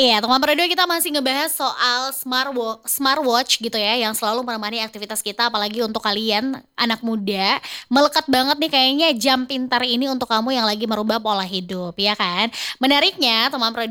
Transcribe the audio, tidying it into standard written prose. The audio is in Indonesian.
Iya, teman periode kita masih ngebahas soal smartwatch gitu ya, yang selalu menemani aktivitas kita, apalagi untuk kalian anak muda, melekat banget nih kayaknya jam pintar ini untuk kamu yang lagi merubah pola hidup, ya kan? Menariknya teman periode